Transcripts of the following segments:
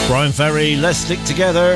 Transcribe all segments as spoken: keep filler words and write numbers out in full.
Brian Ferry, let's stick together.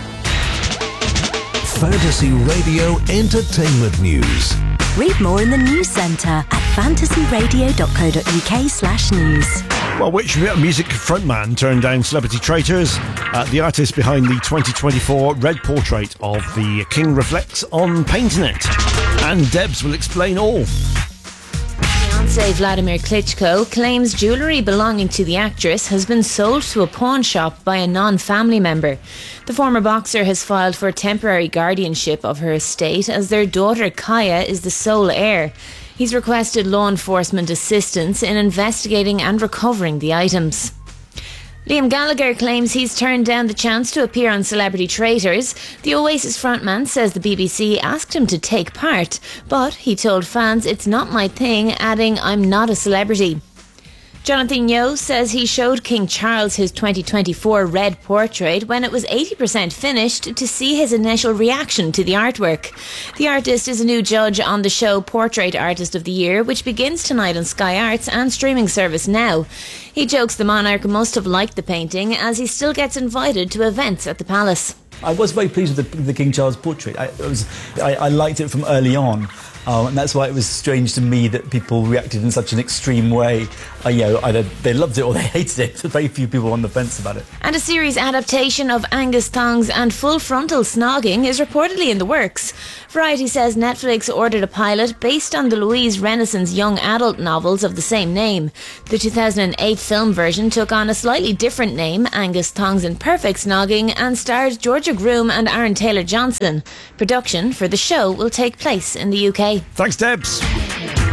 Fantasy Radio Entertainment News. Read more in the news centre at fantasyradio.co.uk slash news. Well, which music frontman turned down Celebrity Traitors? Uh, the artist behind the twenty twenty-four Red Portrait of the King reflects on painting it. And Debs will explain all. Fiancé Vladimir Klitschko claims jewellery belonging to the actress has been sold to a pawn shop by a non-family member. The former boxer has filed for temporary guardianship of her estate as their daughter Kaya is the sole heir. He's requested law enforcement assistance in investigating and recovering the items. Liam Gallagher claims he's turned down the chance to appear on Celebrity Traitors. The Oasis frontman says the B B C asked him to take part, but he told fans it's not my thing, adding, "I'm not a celebrity." Jonathan Yeo says he showed King Charles his twenty twenty-four Red Portrait when it was eighty percent finished to see his initial reaction to the artwork. The artist is a new judge on the show Portrait Artist of the Year, which begins tonight on Sky Arts and streaming service Now. He jokes the monarch must have liked the painting as he still gets invited to events at the palace. I was very pleased with the, the King Charles portrait. I, it was, I, I liked it from early on. Um, and that's why it was strange to me that people reacted in such an extreme way. Uh, you know, either they loved it or they hated it. There's very few people on the fence about it. And a series adaptation of Angus Thongs and Full Frontal Snogging is reportedly in the works. Variety says Netflix ordered a pilot based on the Louise Renason's young adult novels of the same name. The two thousand eight film version took on a slightly different name, Angus Thongs and Perfect Snogging, and starred Georgia Groom and Aaron Taylor-Johnson. Production for the show will take place in the U K. Thanks, Debs.